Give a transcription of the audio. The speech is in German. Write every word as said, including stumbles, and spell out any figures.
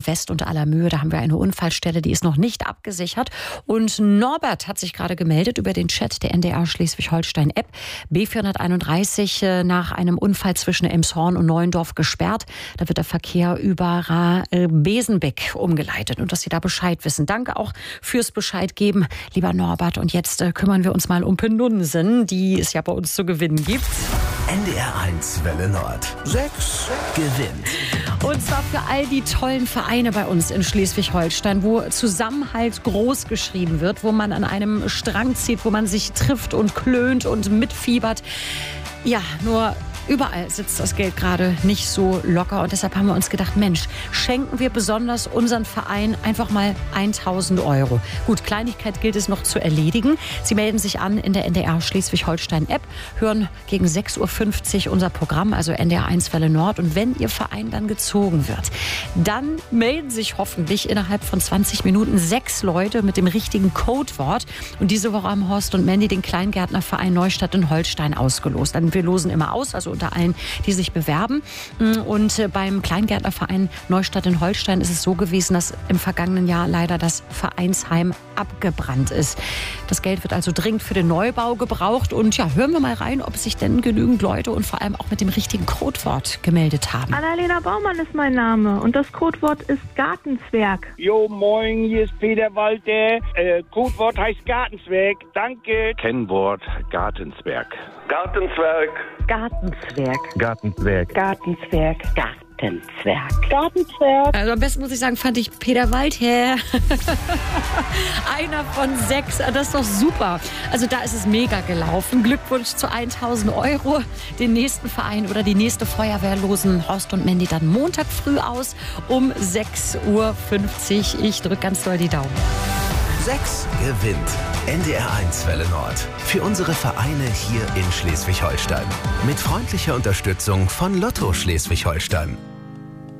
West und Allermöhe. Da haben wir eine Unfallstelle, die ist noch nicht abgesichert. Und Norbert hat sich gerade gemeldet über den Chat der N D R Schleswig-Holstein-App. B vierhunderteinunddreißig äh, nach einem Unfall zwischen Elmshorn und Neuendorf gesperrt. Da wird der Verkehr über äh, Besenbeck umgeleitet. Und dass Sie da Bescheid wissen. Danke auch fürs Bescheid geben, lieber Norbert. Und jetzt äh, kümmern wir uns mal um Penunsen, die es ja bei uns zu gewinnen gibt. N D R eins Welle Nord. Sechs gewinnt. Und zwar für all die tollen Vereine bei uns in Schleswig-Holstein, wo Zusammenhalt groß geschrieben wird, wo man an einem Strang zieht, wo man sich trifft und klönt und mitfiebert. Ja, nur überall sitzt das Geld gerade nicht so locker. Und deshalb haben wir uns gedacht, Mensch, schenken wir besonders unseren Verein einfach mal tausend Euro. Gut, Kleinigkeit gilt es noch zu erledigen. Sie melden sich an in der N D R Schleswig-Holstein-App, hören gegen sechs Uhr fünfzig unser Programm, also N D R eins Welle Nord. Und wenn Ihr Verein dann gezogen wird, dann melden sich hoffentlich innerhalb von zwanzig Minuten sechs Leute mit dem richtigen Codewort. Und diese Woche haben Horst und Mandy den Kleingärtnerverein Neustadt in Holstein ausgelost. Wir losen immer aus, also unter allen, die sich bewerben. Und beim Kleingärtnerverein Neustadt in Holstein ist es so gewesen, dass im vergangenen Jahr leider das Vereinsheim abgebrannt ist. Das Geld wird also dringend für den Neubau gebraucht. Und ja, hören wir mal rein, ob sich denn genügend Leute und vor allem auch mit dem richtigen Codewort gemeldet haben. Annalena Baumann ist mein Name und das Codewort ist Gartenzwerg. Jo, moin, hier ist Peter Walter. Äh, Codewort heißt Gartenzwerg. Danke. Kennwort Gartenzwerg. Gartenzwerg. Gartenzwerg. Gartenzwerg. Gartenzwerg. Gartenzwerg. Gartenzwerg. Also am besten muss ich sagen, fand ich Peter Waldherr. Einer von sechs. Das ist doch super. Also da ist es mega gelaufen. Glückwunsch zu tausend Euro. Den nächsten Verein oder die nächste Feuerwehr losen Horst und Mandy dann Montag früh aus um sechs Uhr fünfzig. Ich drücke ganz doll die Daumen. Sechs gewinnt. N D R eins Welle Nord. Für unsere Vereine hier in Schleswig-Holstein. Mit freundlicher Unterstützung von Lotto Schleswig-Holstein.